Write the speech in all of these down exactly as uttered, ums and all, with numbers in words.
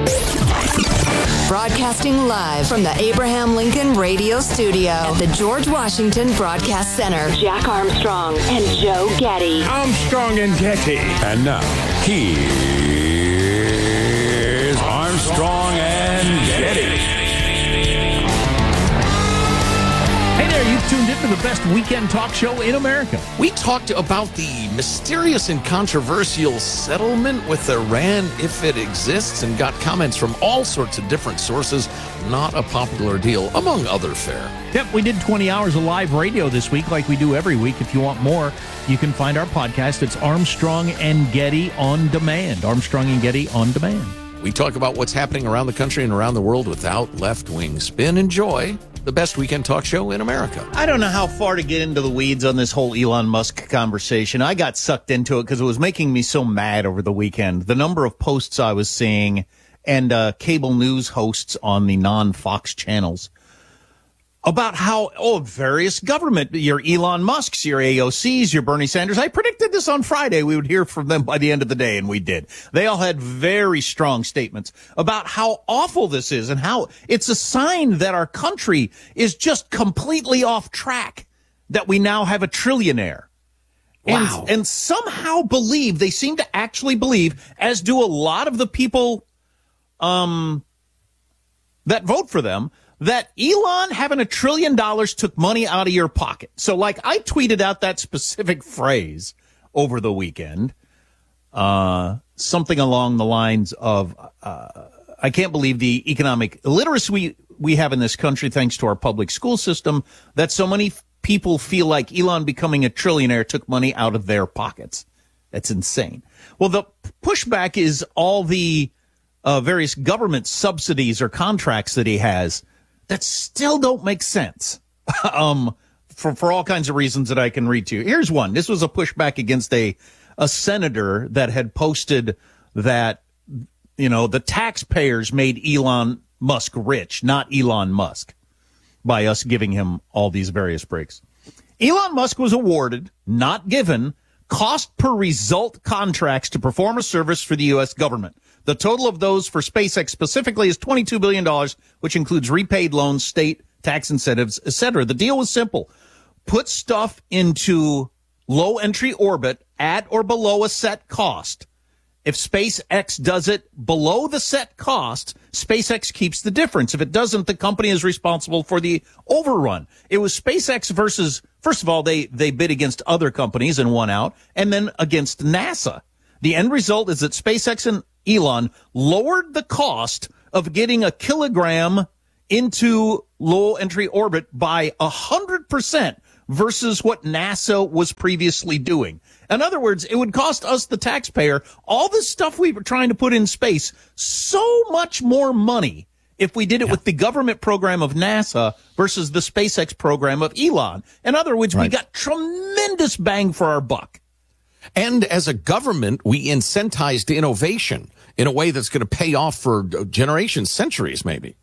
Broadcasting live from the Abraham Lincoln Radio Studio at the George Washington Broadcast Center. Jack Armstrong and Joe Getty. Armstrong and Getty. And now, here's Armstrong and Getty. Hey there, you've tuned in to the best weekend talk show in America. We talked about the mysterious and controversial settlement with Iran, if it exists, and got comments from all sorts of different sources. Not a popular deal, among other fare. Yep, we did twenty hours of live radio this week like we do every week. If you want more, you can find our podcast. It's Armstrong and Getty On Demand. Armstrong and Getty On Demand. We talk about what's happening around the country and around the world without left-wing spin. Enjoy the best weekend talk show in America. I don't know how far to get into the weeds on this whole Elon Musk conversation. I got sucked into it because it was making me so mad over the weekend. The number of posts I was seeing and uh, cable news hosts on the non-Fox channels about how, oh, various government, your Elon Musks, your A O Cs, your Bernie Sanders. I predicted this on Friday. We would hear from them by the end of the day, and we did. They all had very strong statements about how awful this is and how it's a sign that our country is just completely off track, that we now have a trillionaire. Wow. And, and somehow believe, they seem to actually believe, as do a lot of the people um, that vote for them, that Elon having a trillion dollars took money out of your pocket. So, like, I tweeted out that specific phrase over the weekend, uh, something along the lines of, uh, I can't believe the economic illiteracy we, we have in this country, thanks to our public school system, that so many f- people feel like Elon becoming a trillionaire took money out of their pockets. That's insane. Well, the pushback is all the uh, various government subsidies or contracts that he has that still don't make sense, um, for, for all kinds of reasons that I can read to you. Here's one. This was a pushback against a, a senator that had posted that, you know, the taxpayers made Elon Musk rich, not Elon Musk, by us giving him all these various breaks. Elon Musk was awarded, not given, cost per result contracts to perform a service for the U S government. The total of those for SpaceX specifically is twenty-two billion dollars, which includes repaid loans, state tax incentives, et cetera. The deal was simple. Put stuff into low entry orbit at or below a set cost. If SpaceX does it below the set cost, SpaceX keeps the difference. If it doesn't, the company is responsible for the overrun. It was SpaceX versus, first of all, they, they bid against other companies and won out, and then against NASA. The end result is that SpaceX and Elon lowered the cost of getting a kilogram into low entry orbit by a hundred percent versus what NASA was previously doing. In other words, it would cost us, the taxpayer, all this stuff we were trying to put in space, so much more money if we did it yeah. with the government program of NASA versus the SpaceX program of Elon. In other words, right. we got tremendous bang for our buck. And as a government, we incentivized innovation in a way that's going to pay off for generations, centuries, maybe.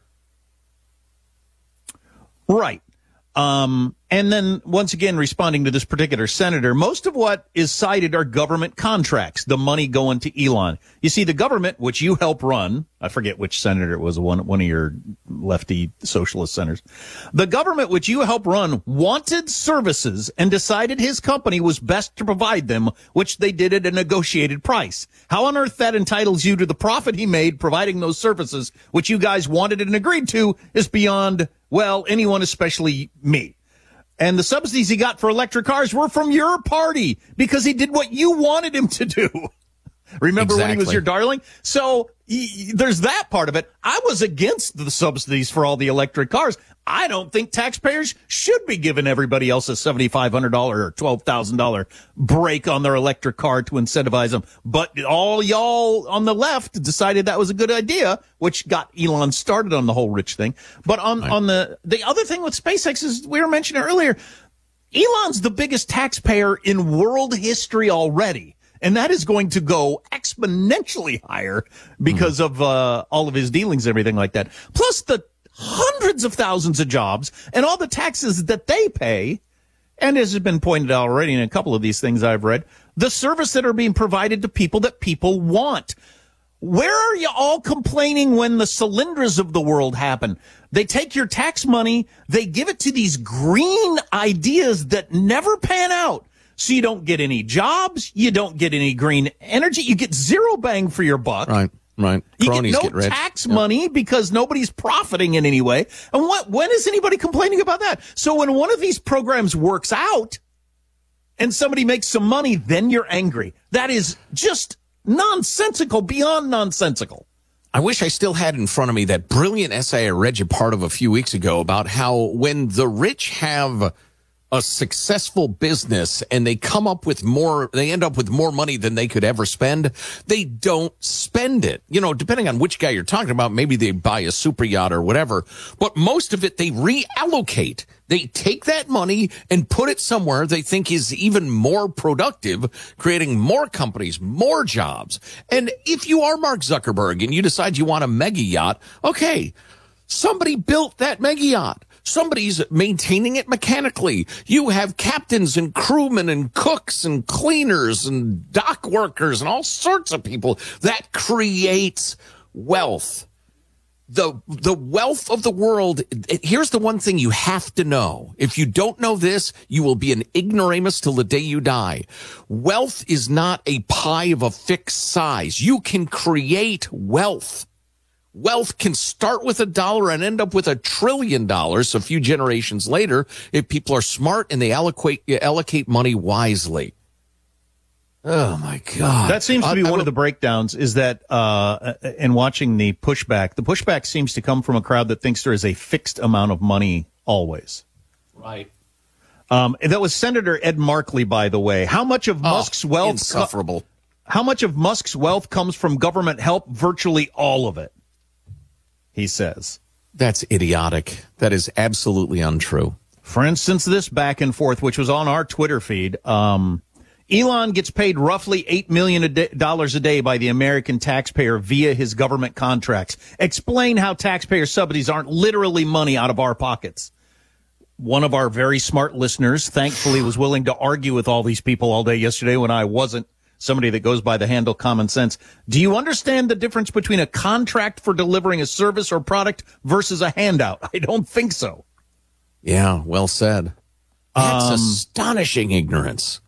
Right. Um, and then, once again, responding to this particular senator, most of what is cited are government contracts, the money going to Elon. You see, the government, which you help run, I forget which senator it was, one, one of your lefty socialist senators, the government which you help run wanted services and decided his company was best to provide them, which they did at a negotiated price. How on earth that entitles you to the profit he made providing those services, which you guys wanted and agreed to, is beyond, well, anyone, especially me. And the subsidies he got for electric cars were from your party because he did what you wanted him to do. Remember exactly. when he was your darling? So he, there's that part of it. I was against the subsidies for all the electric cars. I don't think taxpayers should be giving everybody else a seven thousand five hundred dollars or twelve thousand dollars break on their electric car to incentivize them. But all y'all on the left decided that was a good idea, which got Elon started on the whole rich thing. But on, right. on the, the other thing with SpaceX is, we were mentioning earlier, Elon's the biggest taxpayer in world history already. And that is going to go exponentially higher because mm. of uh, all of his dealings and everything like that. Plus the hundreds of thousands of jobs and all the taxes that they pay. And as has been pointed out already in a couple of these things I've read, the service that are being provided to people that people want. Where are you all complaining when the Solyndras of the world happen? They take your tax money, they give it to these green ideas that never pan out. So you don't get any jobs, you don't get any green energy, you get zero bang for your buck. Right, right. You Cronies get no get rich. tax Yep. money because nobody's profiting in any way. And what? When is anybody complaining about that? So when one of these programs works out and somebody makes some money, then you're angry. That is just nonsensical, beyond nonsensical. I wish I still had in front of me that brilliant essay I read you part of a few weeks ago about how when the rich have a successful business and they come up with more, they end up with more money than they could ever spend, they don't spend it. You know, depending on which guy you're talking about, maybe they buy a super yacht or whatever, but most of it they reallocate. They take that money and put it somewhere they think is even more productive, creating more companies, more jobs. And if you are Mark Zuckerberg and you decide you want a mega yacht, okay, somebody built that mega yacht. Somebody's maintaining it mechanically. You have captains and crewmen and cooks and cleaners and dock workers and all sorts of people. That creates wealth. The the wealth of the world, here's the one thing you have to know. If you don't know this, you will be an ignoramus till the day you die. Wealth is not a pie of a fixed size. You can create wealth. Wealth can start with a dollar and end up with a trillion dollars a few generations later if people are smart and they allocate allocate money wisely. Oh, my God. That seems to be I, I one will, of the breakdowns is that uh, in watching the pushback, the pushback seems to come from a crowd that thinks there is a fixed amount of money always. Right. Um, that was Senator Ed Markley, by the way. How much of Oh, Musk's wealth? insufferable. How much of Musk's wealth comes from government help? Virtually all of it, he says. That's idiotic. That is absolutely untrue. For instance, this back and forth, which was on our Twitter feed, um, Elon gets paid roughly eight million dollars a day by the American taxpayer via his government contracts. Explain how taxpayer subsidies aren't literally money out of our pockets. One of our very smart listeners, thankfully, was willing to argue with all these people all day yesterday when I wasn't. Somebody that goes by the handle common sense. Do you understand the difference between a contract for delivering a service or product versus a handout? I don't think so. Yeah, well said. That's Um, astonishing ignorance.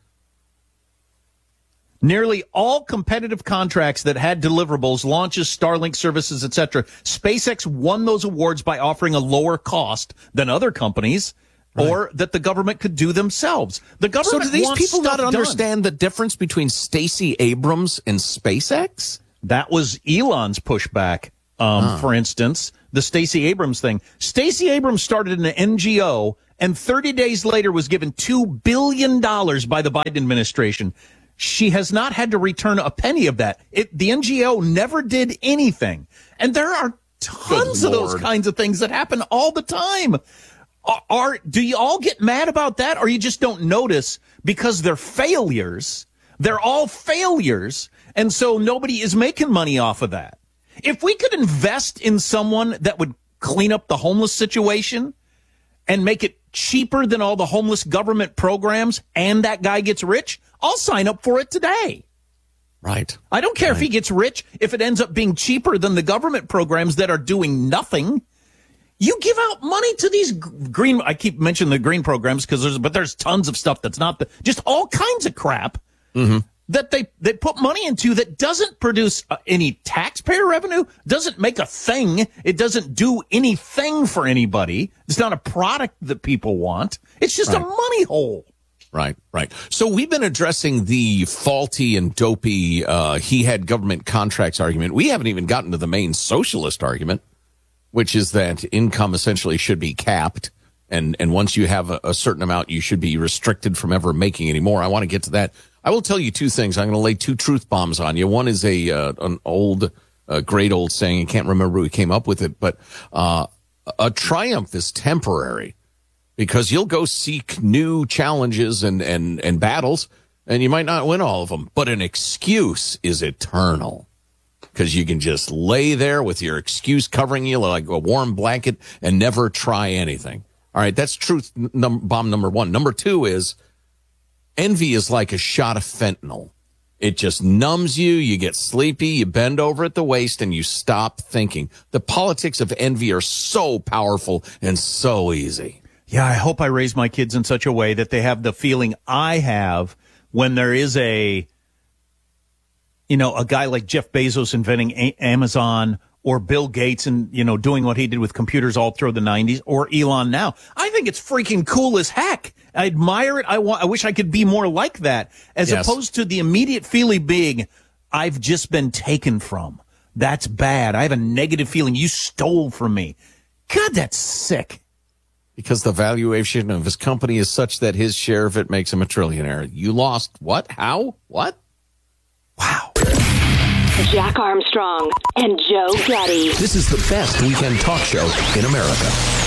Nearly all competitive contracts that had deliverables, launches, Starlink services, et cetera, SpaceX won those awards by offering a lower cost than other companies, right, or that the government could do themselves. The So government do these wants people not stuff done. understand the difference between Stacey Abrams and SpaceX? That was Elon's pushback. Um, Huh. For instance, the Stacey Abrams thing. Stacey Abrams started an N G O and thirty days later was given two billion dollars by the Biden administration. She has not had to return a penny of that. It, the N G O never did anything. And there are tons Good of those Lord. kinds of things that happen all the time. Are, are do you all get mad about that, or you just don't notice because they're failures? They're all failures, and so nobody is making money off of that. If we could invest in someone that would clean up the homeless situation and make it cheaper than all the homeless government programs, and that guy gets rich, I'll sign up for it today. Right. I don't care right. if he gets rich, if it ends up being cheaper than the government programs that are doing nothing. You give out money to these green, I keep mentioning the green programs because there's, but there's tons of stuff that's not the, just all kinds of crap Mm-hmm. that they, they put money into that doesn't produce uh, any taxpayer revenue, doesn't make a thing. It doesn't do anything for anybody. It's not a product that people want. It's just Right. a money hole. Right, right. So we've been addressing the faulty and dopey, uh, he had government contracts argument. We haven't even gotten to the main socialist argument, which is that income essentially should be capped. And, and once you have a, a certain amount, you should be restricted from ever making any more. I want to get to that. I will tell you two things. I'm going to lay two truth bombs on you. One is a, uh, an old, uh, great old saying. I can't remember who came up with it, but, uh, a triumph is temporary. Because you'll go seek new challenges and, and, and battles, and you might not win all of them. But an excuse is eternal. Because you can just lay there with your excuse covering you like a warm blanket and never try anything. All right, that's truth num- bomb number one. Number two is envy is like a shot of fentanyl. It just numbs you. You get sleepy. You bend over at the waist and you stop thinking. The politics of envy are so powerful and so easy. Yeah, I hope I raise my kids in such a way that they have the feeling I have when there is a, you know, a guy like Jeff Bezos inventing a- Amazon, or Bill Gates and, you know, doing what he did with computers all through the nineties, or Elon now. I think it's freaking cool as heck. I admire it. I want, I wish I could be more like that, as Yes. opposed to the immediate feeling being, I've just been taken from. That's bad. I have a negative feeling. You stole from me. God, that's sick. Because the valuation of his company is such that his share of it makes him a trillionaire. You lost what? How? What? Wow. Jack Armstrong and Joe Getty. This is the best weekend talk show in America.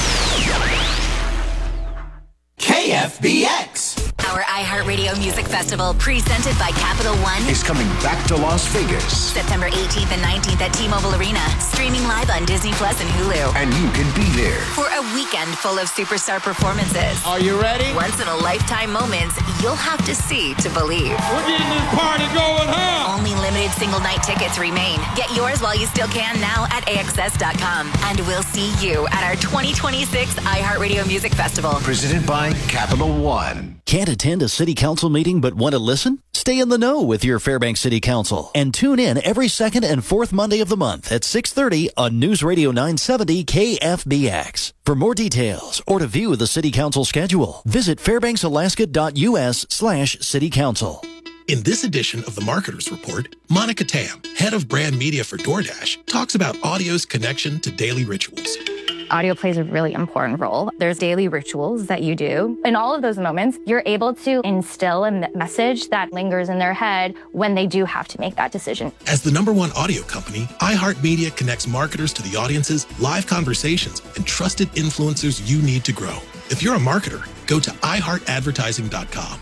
K F B X. Our iHeartRadio Music Festival, presented by Capital One, Is coming back to Las Vegas. September eighteenth and nineteenth at T-Mobile Arena, streaming live on Disney Plus and Hulu. And you can be there. For a weekend full of superstar performances, Are you ready? once-in-a-lifetime moments you'll have to see to believe. We're getting this party going, huh? Only limited single-night tickets remain. Get yours while you still can now at A X S dot com. And we'll see you at our twenty twenty-six iHeartRadio Music Festival. Presented by Capital One. Can't attend a city council meeting but want to listen? Stay in the know with your Fairbanks City Council and tune in every second and fourth Monday of the month at six thirty on News Radio nine seventy K F B X. For more details or to view the City Council schedule, visit fairbanksalaska.us slash city council. In this edition of the Marketers Report, Monica Tam, head of brand media for DoorDash, talks about audio's connection to daily rituals. Audio plays a really important role. There's daily rituals that you do. In all of those moments, you're able to instill a message that lingers in their head when they do have to make that decision. As the number one audio company, iHeartMedia connects marketers to the audiences, live conversations, and trusted influencers you need to grow. If you're a marketer, go to i heart advertising dot com.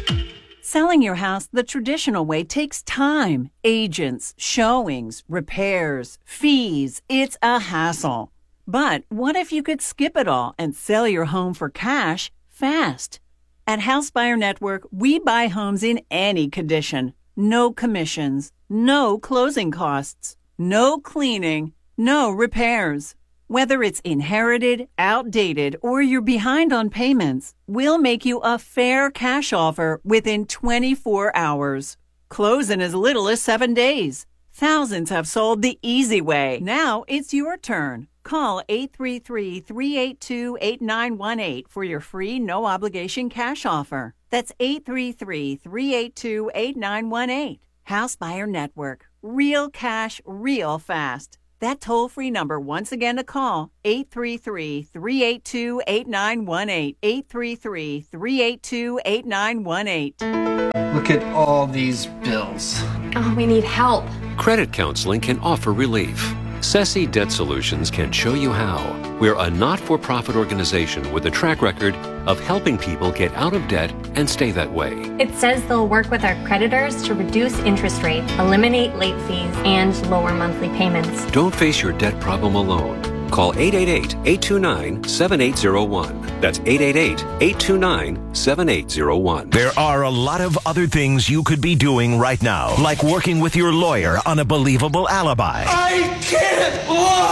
Selling your house the traditional way takes time, agents, showings, repairs, fees. It's a hassle. But what if you could skip it all and sell your home for cash fast? At House Buyer Network, we buy homes in any condition. No commissions, no closing costs, no cleaning, no repairs. Whether it's inherited, outdated, or you're behind on payments, we'll make you a fair cash offer within twenty-four hours. Close in as little as seven days. Thousands have sold the easy way. Now it's your turn. Call eight three three, three eight two, eight nine one eight for your free no-obligation cash offer. That's eight three three, three eight two, eight nine one eight. House Buyer Network. Real cash, real fast. That toll-free number once again to call, eight three three, three eight two, eight nine one eight. eight three three, three eight two, eight nine one eight. Look at all these bills. Oh, we need help. Credit counseling can offer relief. Ceci Debt Solutions can show you how. We're a not-for-profit organization with a track record of helping people get out of debt and stay that way. It says they'll work with our creditors to reduce interest rate, eliminate late fees, and lower monthly payments. Don't face your debt problem alone. Call eight eight eight, eight two nine, seven eight zero one. That's eight eight eight, eight two nine, seven eight zero one. There are a lot of other things you could be doing right now, like working with your lawyer on a believable alibi. I can't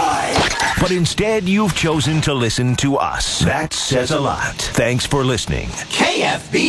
lie! But instead, you've chosen to listen to us. That says a lot. Thanks for listening. K F B